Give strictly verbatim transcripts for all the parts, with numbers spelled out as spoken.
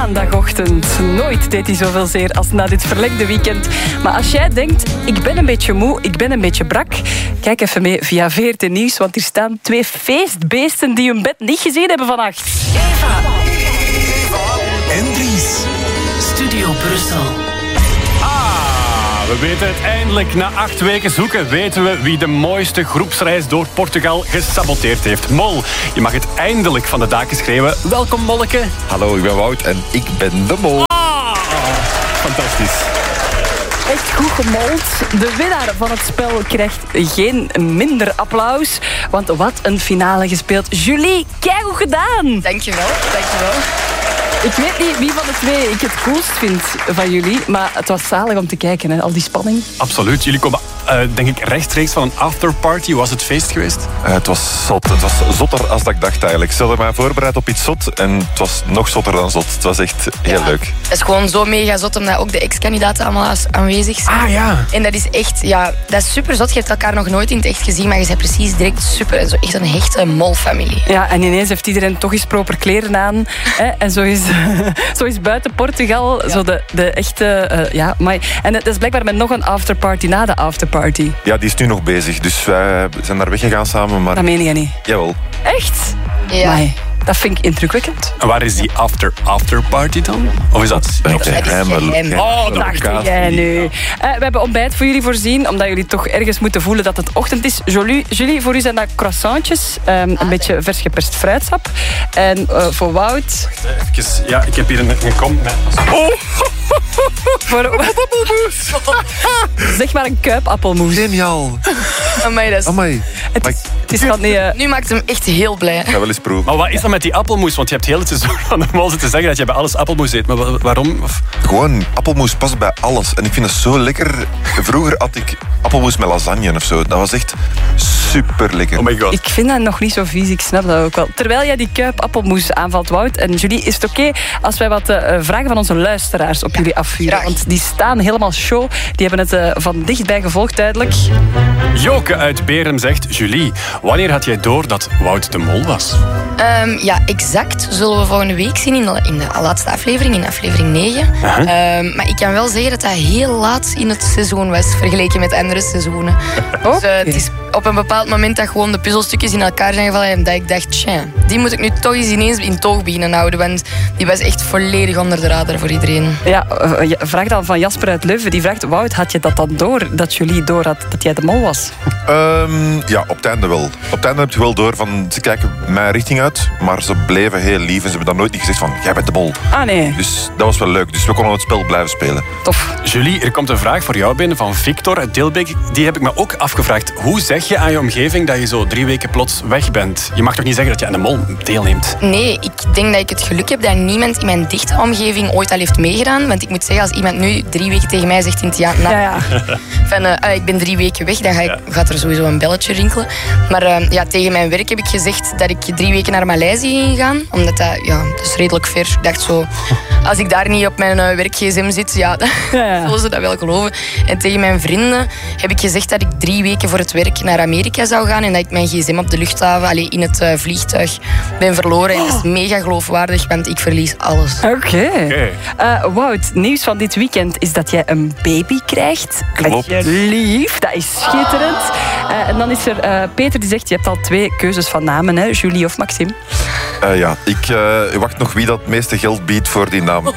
maandagochtend. Nooit deed hij zoveel zeer als na dit verlengde weekend. Maar als jij denkt, ik ben een beetje moe, ik ben een beetje brak, kijk even mee via V R T Nieuws, want hier staan twee feestbeesten die hun bed niet gezien hebben vannacht. Eva. En Dries. Studio Brussel. We weten het eindelijk. Na acht weken zoeken weten we wie de mooiste groepsreis door Portugal gesaboteerd heeft. Mol, je mag het eindelijk van de daken schreeuwen. Welkom, Molleke. Hallo, ik ben Wout en ik ben de Mol. Ah, fantastisch. Echt goed gemold. De winnaar van het spel krijgt geen minder applaus. Want wat een finale gespeeld. Julie, keigoed gedaan. Dankjewel, dankjewel. Ik weet niet wie van de twee ik het coolst vind van jullie, maar het was zalig om te kijken, hè? Al die spanning. Absoluut. Jullie komen, uh, denk ik, rechtstreeks van een afterparty. Hoe was het feest geweest? Uh, het was zot. Het was zotter als dat ik dacht eigenlijk. Ze hadden mij voorbereid op iets zot en het was nog zotter dan zot. Het was echt heel Ja. leuk. Het is gewoon zo mega zot, omdat ook de ex-kandidaten allemaal aanwezig zijn. Ah ja. En dat is echt, ja, dat is super zot. Je hebt elkaar nog nooit in het echt gezien, maar je bent precies direct super, en zo echt een hechte molfamilie. Ja, en ineens heeft iedereen toch eens proper kleren aan. Hè? En zo is, zo is buiten Portugal Ja. zo de, de echte... Uh, ja, maar, en het is blijkbaar met nog een afterparty na de afterparty. Ja, die is nu nog bezig. Dus wij zijn daar weggegaan samen, maar... Dat meen je niet. Jawel. Echt? Ja. Amai, dat vind ik indrukwekkend. En waar is die after-afterparty dan? Of is dat... Ben ik dat is geheim. geheim. Oh, dat Dacht jij nu. Uh, we hebben ontbijt voor jullie voorzien, omdat jullie toch ergens moeten voelen dat het ochtend is. Julie, Julie voor u zijn dat croissantjes, um, een Ah, beetje vers geperst fruitsap. En uh, voor Wout... Even, ja, ik heb hier een, een kom met... Oh! Voor, zeg maar een kuipappelmoes. Geniaal. Amai, dat is... Amai. Het Maar is, ik het is van die... uh, Nu maakt hem echt heel blij. ga wel eens proeven. Maar wat is dan met die appelmoes? Want je hebt heel het seizoen van de Mol zitten zeggen dat je bij alles appelmoes eet. Maar wa- waarom? Of... Gewoon, appelmoes past bij alles. En ik vind het zo lekker. Vroeger had ik appelmoes met lasagne of zo. Dat was echt super lekker. Oh my god. Ik vind dat nog niet zo vies, ik snap dat ook wel. Terwijl jij die kuipappelmoes aanvalt, Wout en Julie, is het oké als wij wat uh, vragen van onze luisteraars op jullie afvuren? graag. Want die staan helemaal show. Die hebben het uh, van dichtbij gevolgd, duidelijk. Joke uit Berem zegt... Julie, wanneer had jij door dat Wout de Mol was? Um, ja, exact. Zullen we volgende week zien in de, in de laatste aflevering, in aflevering negen. Uh-huh. Um, maar ik kan wel zeggen dat dat heel laat in het seizoen was, vergeleken met andere seizoenen. Dus, uh, het is op een bepaald moment dat gewoon de puzzelstukjes in elkaar zijn gevallen en dat ik dacht, tja, die moet ik nu toch eens ineens in toog beginnen houden, want die was echt volledig onder de radar voor iedereen. Ja, uh, vraag dan van Jasper uit Leuven. Die vraagt, Wout, had je dat dan door, dat Julie door had dat jij de mol was? Um, ja, op het einde wel. Op het einde heb je wel door van, ze kijken mijn richting uit, maar ze bleven heel lief en ze hebben dan nooit niet gezegd van, jij bent de Mol. Ah, nee. Dus dat was wel leuk. Dus we konden het spel blijven spelen. Tof. Julie, er komt een vraag voor jou binnen van Victor uit Dilbeek. Die heb ik me ook afgevraagd. Hoe zeg je aan je omgeving dat je zo drie weken plots weg bent? Je mag toch niet zeggen dat je aan de Mol deelneemt? Nee, ik denk dat ik het geluk heb dat niemand in mijn dichte omgeving ooit al heeft meegedaan. Want ik moet zeggen, als iemand nu drie weken tegen mij zegt in het theater, Ja, ja. van uh, ik ben drie weken weg, dan ga ik, Ja. gaat er sowieso een belletje rinkelen. Maar uh, ja, tegen mijn werk heb ik gezegd dat ik drie weken naar Maleisië ging gaan. Omdat dat, ja, dat is redelijk ver. Ik dacht zo, als ik daar niet op mijn uh, werk-gsm zit, ja, dan Ja, ja. zullen ze dat wel geloven. En tegen mijn vrienden heb ik gezegd dat ik drie weken voor het werk naar Amerika zou gaan en dat ik mijn gsm op de luchthaven, allee, in het uh, vliegtuig, ben verloren. En dat is mega geloofwaardig, want ik verlies alles. Oké. Oké. Uh, Wout, nieuws van dit weekend is dat jij een baby krijgt. Klopt. Met je lief, dat is schitterend. Uh, en dan is er uh, Peter die zegt, je hebt al twee keuzes van namen, hè? Julie of Maxime. Uh, ja, ik uh, wacht nog wie dat het meeste geld biedt voor die naam.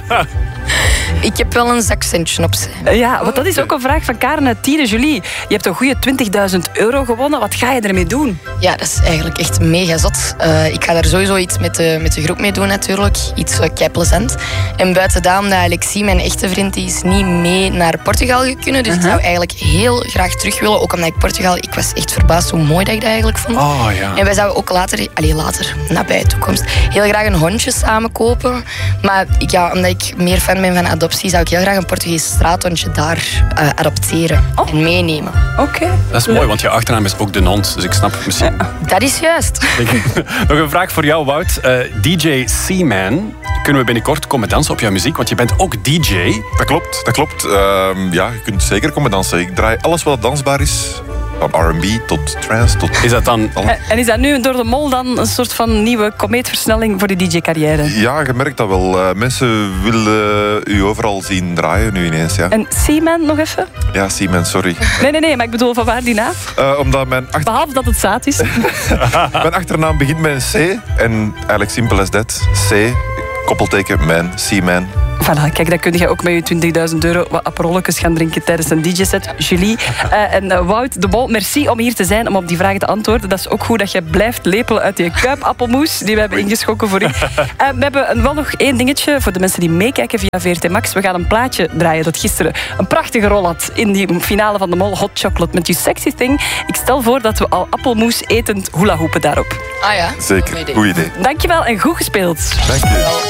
Ik heb wel een zakcentje op zijn. Uh, ja, want dat is ook een vraag van Karen uit Tieren. Julie, je hebt een goede twintigduizend euro gewonnen. Wat ga je ermee doen? Ja, dat is eigenlijk echt mega zot. Uh, ik ga daar sowieso iets met de, met de groep mee doen natuurlijk. Iets uh, kei plezant. En buiten dat, omdat Alexie, mijn echte vriend, die is niet mee naar Portugal kunnen. Dus uh-huh. ik zou eigenlijk heel graag terug willen. Ook omdat ik Portugal... Ik was echt verbaasd hoe mooi dat ik dat eigenlijk vond. Oh ja. En wij zouden ook later... Allee, later, nabij de toekomst, heel graag een hondje samen kopen. Maar ik, ja, omdat ik meer fan ben van adoptie, zou ik heel graag een Portugees straathondje daar uh, adopteren Oh. en meenemen. Oké. Okay. Dat is mooi, want je achternaam is ook de hond. Dus ik snap misschien... Dat is juist. Nog een vraag voor jou, Wout. Uh, D J C-Man. Kunnen we binnenkort komen dansen op jouw muziek? Want je bent ook D J. Dat klopt, dat klopt. Uh, ja, je kunt zeker komen dansen. Ik draai alles wat dansbaar is. Van R en B tot trance tot... Is dat dan... En, en is dat nu door de mol dan een soort van nieuwe komeetversnelling voor de D J-carrière? Ja, je merkt dat wel. Uh, mensen willen u overal zien draaien nu ineens. Ja, En Seaman nog even? ja Seaman, sorry. Nee, nee, nee, maar ik bedoel, van waar die naam? Uh, omdat mijn, achter... Behalve dat het zaad is. mijn achternaam begint met een C. En eigenlijk simpel as that. C, koppelteken, man, Seaman. Voilà, kijk, dan kun je ook met je twintigduizend euro wat aperolletjes gaan drinken tijdens een D J-set. Julie uh, en uh, Wout de Mol, merci om hier te zijn, om op die vragen te antwoorden. Dat is ook goed dat je blijft lepelen uit die kuipappelmoes die we hebben ingeschonken voor u. Uh, we hebben een, wel nog één dingetje voor de mensen die meekijken via V R T Max. We gaan een plaatje draaien dat gisteren een prachtige rol had in die finale van de Mol, Hot Chocolate met You Sexy Thing. Ik stel voor dat we al appelmoes etend hula hoepen daarop. Ah ja, Zeker, goed idee. Dankjewel en goed gespeeld. Dank je.